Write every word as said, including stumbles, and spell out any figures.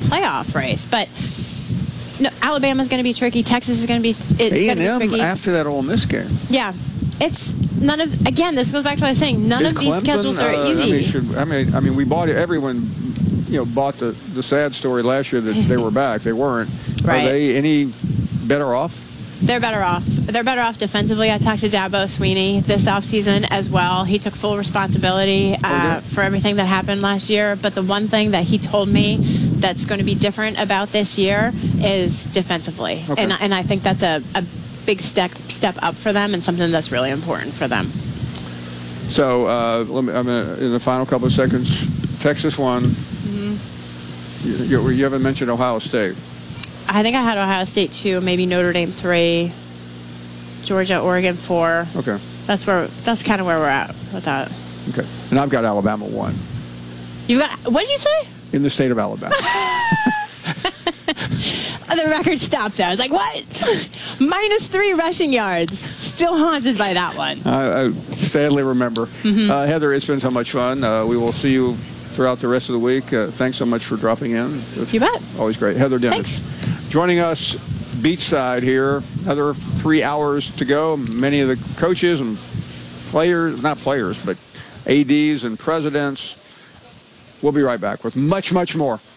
playoff race. But no, Alabama's going to be tricky. Texas is going to be, it's A and going to be M tricky. after that Ole Miss game. Yeah. It's none of, again, this goes back to what I was saying. None Is of these Clemson, schedules are uh, easy. I mean, should, I mean, I mean, we bought it. Everyone, you know, bought the, the sad story last year that they were back. They weren't. Right. Are they any better off? They're better off. They're better off defensively. I talked to Dabo Sweeney this offseason as well. He took full responsibility uh, okay. for everything that happened last year. But the one thing that he told me that's going to be different about this year is defensively. Okay. And, and I think that's a, a big step step up for them and something that's really important for them. So, uh, let me, I'm gonna, in the final couple of seconds, Texas won. Mm-hmm. You, you, you haven't mentioned Ohio State. I think I had Ohio State two, maybe Notre Dame three, Georgia, Oregon four. Okay. That's where. That's kind of where we're at with that. Okay. And I've got Alabama one. You got? What did you say? In the state of Alabama. The record stopped there. I was like, what? Minus three rushing yards. Still haunted by that one. I, I sadly remember. Mm-hmm. uh, Heather, it's been so much fun. Uh, we will see you throughout the rest of the week. Uh, thanks so much for dropping in. You bet. Always great. Heather Dinich. Thanks. Joining us beachside here. Another three hours to go. Many of the coaches and players, not players, but A Ds and presidents. We'll be right back with much, much more.